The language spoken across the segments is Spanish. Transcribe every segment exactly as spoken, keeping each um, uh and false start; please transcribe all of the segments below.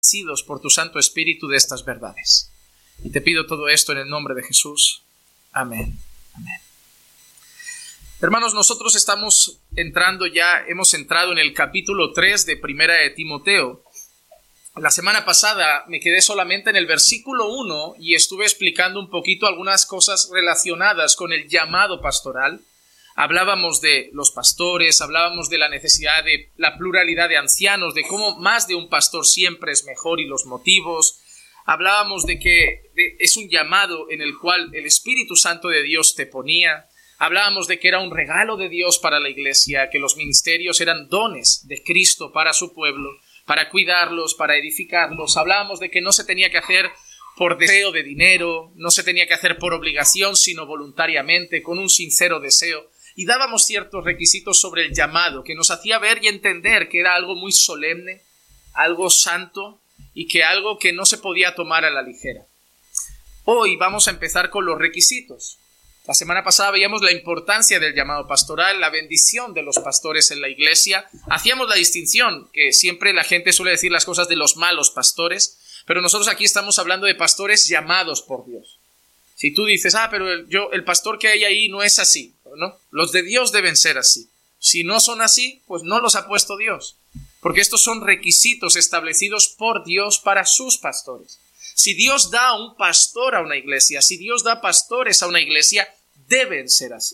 convencidos por tu Santo Espíritu de estas verdades. Y te pido todo esto en el nombre de Jesús. Amén. Amén. Hermanos, nosotros estamos entrando ya, hemos entrado en el capítulo tres de Primera de Timoteo. La semana pasada me quedé solamente en el versículo uno y estuve explicando un poquito algunas cosas relacionadas con el llamado pastoral. Hablábamos de los pastores, hablábamos de la necesidad de la pluralidad de ancianos, de cómo más de un pastor siempre es mejor y los motivos. Hablábamos de que es un llamado en el cual el Espíritu Santo de Dios te ponía. Hablábamos de que era un regalo de Dios para la iglesia, que los ministerios eran dones de Cristo para su pueblo, para cuidarlos, para edificarlos. Hablábamos de que no se tenía que hacer por deseo de dinero, no se tenía que hacer por obligación, sino voluntariamente, con un sincero deseo. Y dábamos ciertos requisitos sobre el llamado, que nos hacía ver y entender que era algo muy solemne, algo santo, y que algo que no se podía tomar a la ligera. Hoy vamos a empezar con los requisitos. La semana pasada veíamos la importancia del llamado pastoral, la bendición de los pastores en la iglesia. Hacíamos la distinción, que siempre la gente suele decir las cosas de los malos pastores, pero nosotros aquí estamos hablando de pastores llamados por Dios. Si tú dices, ah, pero el, yo, el pastor que hay ahí no es así, ¿no? Los de Dios deben ser así. Si no son así, pues no los ha puesto Dios, porque estos son requisitos establecidos por Dios para sus pastores. Si Dios da un pastor a una iglesia, si Dios da pastores a una iglesia, deben ser así.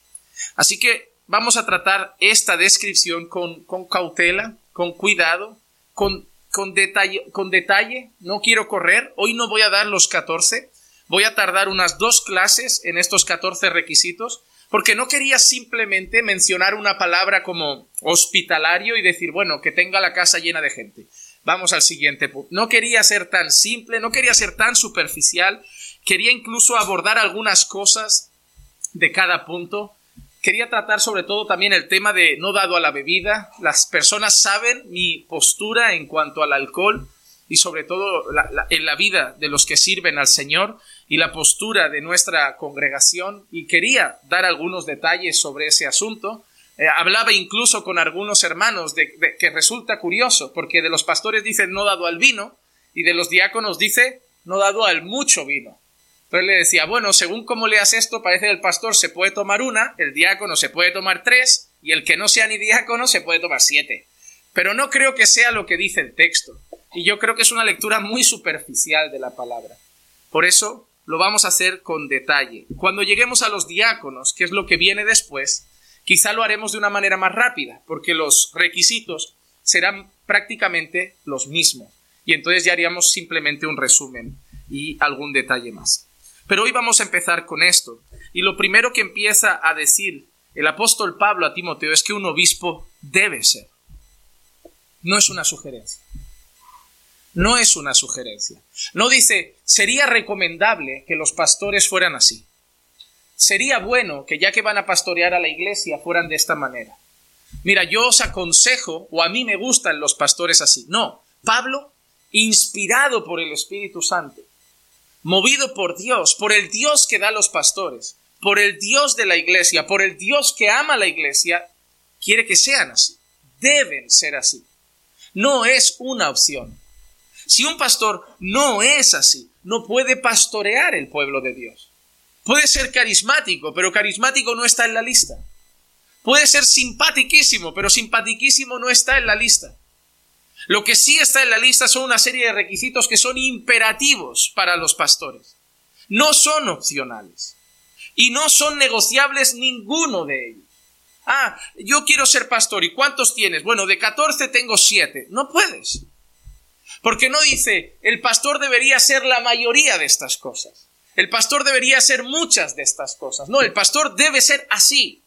Así que vamos a tratar esta descripción con, con cautela, con cuidado, con, con, detalle, con detalle. No quiero correr, hoy no voy a dar los catorce, voy a tardar unas dos clases en estos catorce requisitos, porque no quería simplemente mencionar una palabra como hospitalario y decir, bueno, que tenga la casa llena de gente. Vamos al siguiente punto. No quería ser tan simple, no quería ser tan superficial. Quería incluso abordar algunas cosas de cada punto. Quería tratar sobre todo también el tema de no dado a la bebida. Las personas saben mi postura en cuanto al alcohol y sobre todo la, la, en la vida de los que sirven al Señor y la postura de nuestra congregación. Y quería dar algunos detalles sobre ese asunto. Eh, hablaba incluso con algunos hermanos de, de que resulta curioso, porque de los pastores dicen no dado al vino y de los diáconos dice no dado al mucho vino. Entonces le decía, bueno, según cómo leas esto, parece que el pastor se puede tomar una, el diácono se puede tomar tres y el que no sea ni diácono se puede tomar siete. Pero no creo que sea lo que dice el texto. Y yo creo que es una lectura muy superficial de la palabra. Por eso lo vamos a hacer con detalle. Cuando lleguemos a los diáconos, que es lo que viene después, quizá lo haremos de una manera más rápida, porque los requisitos serán prácticamente los mismos. Y entonces ya haríamos simplemente un resumen y algún detalle más. Pero hoy vamos a empezar con esto. Y lo primero que empieza a decir el apóstol Pablo a Timoteo es que un obispo debe ser. No es una sugerencia. No es una sugerencia. No dice, sería recomendable que los pastores fueran así. Sería bueno que ya que van a pastorear a la iglesia fueran de esta manera. Mira, yo os aconsejo, o a mí me gustan los pastores así. No, Pablo, inspirado por el Espíritu Santo, movido por Dios, por el Dios que da a los pastores, por el Dios de la iglesia, por el Dios que ama a la iglesia, quiere que sean así. Deben ser así. No es una opción. Si un pastor no es así, no puede pastorear el pueblo de Dios. Puede ser carismático, pero carismático no está en la lista. Puede ser simpatiquísimo, pero simpatiquísimo no está en la lista. Lo que sí está en la lista son una serie de requisitos que son imperativos para los pastores. No son opcionales. Y no son negociables ninguno de ellos. Ah, yo quiero ser pastor. ¿Y cuántos tienes? Bueno, de catorce tengo siete. No puedes. Porque no dice, el pastor debería ser la mayoría de estas cosas. El pastor debería ser muchas de estas cosas. No, el pastor debe ser así.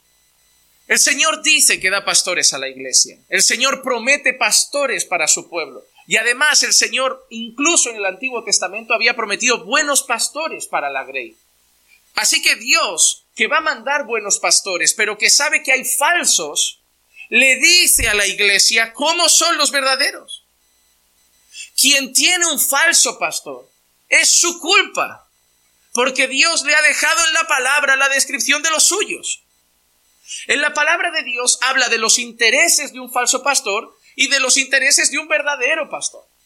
El Señor dice que da pastores a la iglesia. El Señor promete pastores para su pueblo. Y además el Señor, incluso en el Antiguo Testamento, había prometido buenos pastores para la grey. Así que Dios, que va a mandar buenos pastores, pero que sabe que hay falsos, le dice a la iglesia cómo son los verdaderos. Quien tiene un falso pastor, es su culpa. Porque Dios le ha dejado en la palabra la descripción de los suyos. En la palabra de Dios habla de los intereses de un falso pastor y de los intereses de un verdadero pastor.